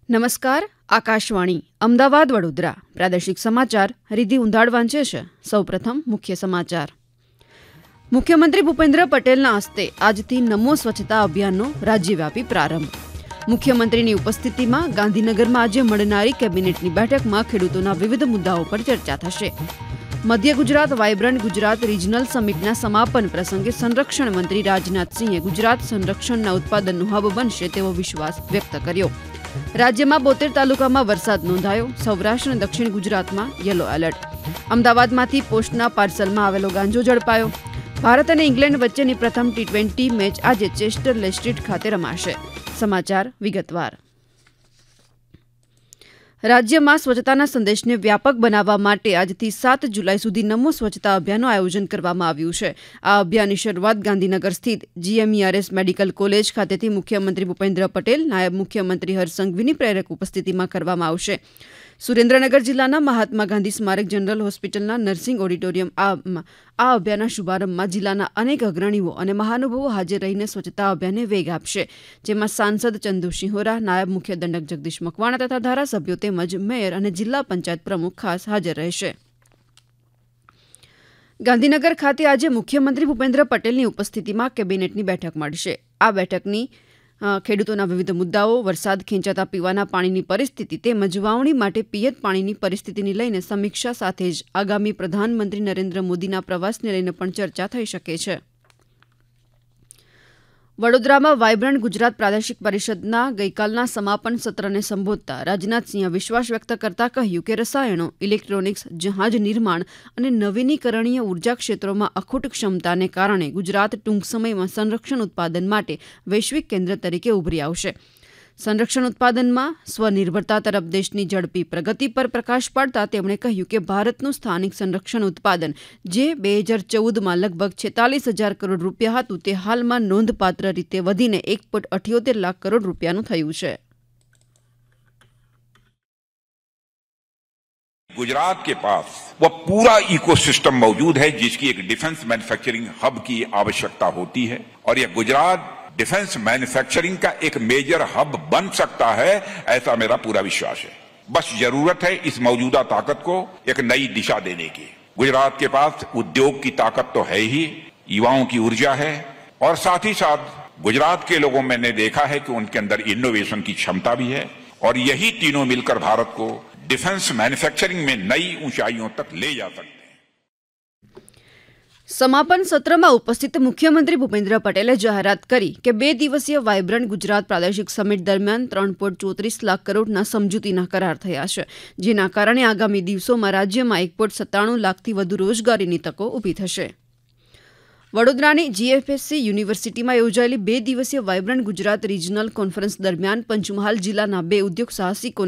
નમસ્કાર, આકાશવાણી અમદાવાદ વડોદરા પ્રાદેશિક સમાચાર રિધિ ઉંધાડ વાંચે છે. સૌપ્રથમ મુખ્ય સમાચાર. મુખ્યમંત્રી ભૂપેન્દ્ર પટેલના હસ્તે આજથી નમો સ્વચ્છતા અભિયાનનો રાજ્યવ્યાપી પ્રારંભ. મુખ્યમંત્રીની ઉપસ્થિતિમાં ગાંધીનગરમાં આજે મળનારી કેબિનેટની બેઠકમાં ખેડૂતોના વિવિધ મુદ્દાઓ પર ચર્ચા થશે. મધ્ય ગુજરાત વાયબ્રન્ટ ગુજરાત રિજનલ સમિટના સમાપન પ્રસંગે સંરક્ષણ મંત્રી રાજનાથસિંહે ગુજરાત સંરક્ષણના ઉત્પાદનનું હબ બનશે તેવો વિશ્વાસ વ્યક્ત કર્યો. રાજ્યમાં 72 તાલુકામાં વરસાદ નોંધાયો. સૌરાષ્ટ્ર અને દક્ષિણ ગુજરાતમાં યલો એલર્ટ. અમદાવાદમાંથી પોસ્ટના પાર્સલમાં આવેલો ગાંજો ઝડપાયો. ભારત અને ઇંગ્લેન્ડ વચ્ચેની પ્રથમ T20 મેચ આજે ચેસ્ટર-લે સ્ટ્રીટ ખાતે રમાશે. સમાચાર વિગતવાર. રાજ્યમાં સ્વચ્છતાના સંદેશને વ્યાપક બનાવવા માટે આજથી 7 જુલાઈ સુધી નમો સ્વચ્છતા અભિયાનનું આયોજન કરવામાં આવ્યું છે. આ અભિયાનની શરૂઆત ગાંધીનગર સ્થિત GMERS મેડિકલ કોલેજ ખાતેથી મુખ્યમંત્રી ભૂપેન્દ્ર પટેલ, નાયબ મુખ્યમંત્રી હર્ષ સંઘવીની પ્રેરક ઉપસ્થિતિમાં કરવામાં આવશે. સુરેન્દ્રનગર જિલ્લાના મહાત્મા ગાંધી સ્મારક જનરલ હોસ્પિટલના નર્સિંગ ઓડિટોરિયમ આ અભિયાનના શુભારંભમાં જિલ્લાના અનેક અગ્રણીઓ અને મહાનુભાવો હાજર રહીને સ્વચ્છતા અભિયાનને વેગ આપશે. જેમાં સાંસદ ચંદુ સિંહોરા, નાયબ મુખ્ય દંડક જગદીશ મકવાણા તથા ધારાસભ્યો તેમજ મેયર અને જિલ્લા પંચાયત પ્રમુખ ખાસ હાજર રહેશે. ગાંધીનગર ખાતે આજે મુખ્યમંત્રી ભૂપેન્દ્ર પટેલની ઉપસ્થિતિમાં કેબિનેટની બેઠક મળશે. આ બેઠકની ખેડૂતોના વિવિધ મુદ્દાઓ, વરસાદ ખેંચાતા પીવાના પાણીની પરિસ્થિતિ તેમજ વાવણી માટે પિયત પાણીની પરિસ્થિતિને લઈને સમીક્ષા સાથે જ આગામી પ્રધાનમંત્રી નરેન્દ્ર મોદીના પ્રવાસને લઈને પણ ચર્ચા થઈ શકે છે. વડોદરામાં વાયબ્રન્ટ ગુજરાત પ્રાદેશિક પરિષદના ગઈકાલના સમાપન સત્રને સંબોધતા રાજનાથસિંહે વિશ્વાસ વ્યક્ત કરતા કહ્યું કે રસાયણો, ઇલેક્ટ્રોનિક્સ, જહાજ નિર્માણ અને નવીનીકરણીય ઉર્જા ક્ષેત્રોમાં અખૂટ ક્ષમતાને કારણે ગુજરાત ટૂંક સમયમાં સંરક્ષણ ઉત્પાદન માટે વૈશ્વિક કેન્દ્ર તરીકે ઉભરી આવશે. સંરક્ષણ ઉત્પાદનમાં સ્વનિર્ભરતા તરફ દેશની ઝડપી પ્રગતિ પર પ્રકાશ પાડતા તેમણે કહ્યું કે ભારતનું સ્થાનિક સંરક્ષણ ઉત્પાદન જે 2014માં લગભગ 46,000 કરોડ રૂપિયા હતું તે હાલમાં નોંધપાત્ર રીતે વધીને 1.78 લાખ કરોડ રૂપિયાનું થયું છે. गुजरात के पास वो पूरा इकोसिस्टम मौजूद है जिसकी एक डिफेंस मैन्युफैक्चरिंग हब की आवश्यकता होती है और ये गुजरात डिफेंस मैन्युफैक्चरिंग का एक मेजर हब बन सकता है, ऐसा मेरा पूरा विश्वास है. बस जरूरत है इस मौजूदा ताकत को एक नई दिशा देने की. गुजरात के पास उद्योग की ताकत तो है ही, युवाओं की ऊर्जा है और साथ ही साथ गुजरात के लोगों में मैंने देखा है कि उनके अंदर इनोवेशन की क्षमता भी है और यही तीनों मिलकर भारत को डिफेंस मैन्युफैक्चरिंग में नई ऊंचाइयों तक ले जा सकते हैं. સમાપન સત્રમાં ઉપસ્થિત મુખ્યમંત્રી ભૂપેન્દ્ર પટેલે જાહેરાત કરી કે 2 દિવસીય વાયબ્રન્ટ ગુજરાત પ્રાદેશિક સમિટ દરમિયાન 3.34 લાખ કરોડના સમજૂતીના કરાર થયા છે, જેના કારણે આગામી દિવસોમાં રાજ્યમાં 1.97 લાખથી વધુ રોજગારીની તકો ઊભી થશે. વડોદરાની GFSC યુનિવર્સિટીમાં યોજાયેલી 2 દિવસીય વાયબ્રન્ટ ગુજરાત રિજનલ કોન્ફરન્સ દરમિયાન પંચમહાલ જિલ્લાના 2 ઉદ્યોગ સાહસિકોને